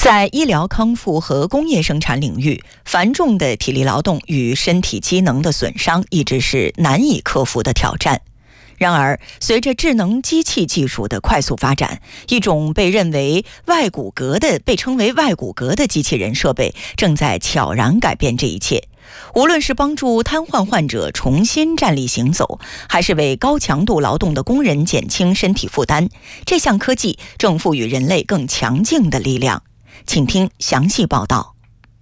在医疗康复和工业生产领域，繁重的体力劳动与身体机能的损伤一直是难以克服的挑战。然而，随着智能机器技术的快速发展，一种被称为外骨骼的机器人设备正在悄然改变这一切。无论是帮助瘫痪患者重新站立行走，还是为高强度劳动的工人减轻身体负担，这项科技正赋予人类更强劲的力量。请听详细报道。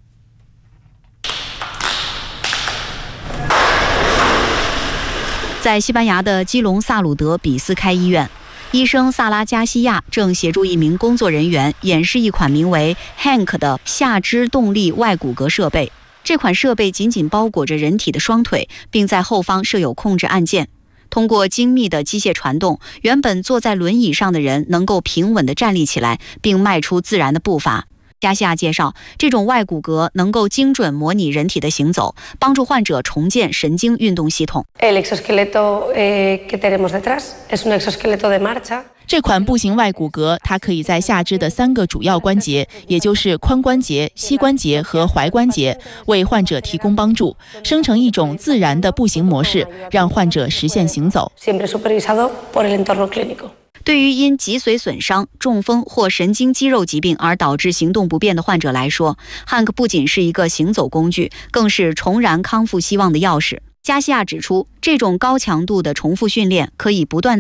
在西班牙的基隆萨鲁德比斯开医院，医生萨拉加西亚正协助一名工作人员演示一款名为 Hank 的下肢动力外骨骼设备。这款设备紧紧包裹着人体的双腿，并在后方设有控制按键。通过精密的机械传动，原本坐在轮椅上的人能够平稳地站立起来，并迈出自然的步伐。加西亚介绍，这种外骨骼能够精准模拟人体的行走，帮助患者重建神经运动系统。 这款步行外骨骼，它可以在下肢的3个主要关节，也就是髋关节、膝关节和踝关节，为患者提供帮助，生成一种自然的步行模式，让患者实现行走。 对于因脊髓损伤、中风或神经肌肉疾病而导致行动不便的患者来说，汉克不仅是一个行走工具，更是重燃康复希望的钥匙。加西亚指出，这种高强度的重复训练可以不断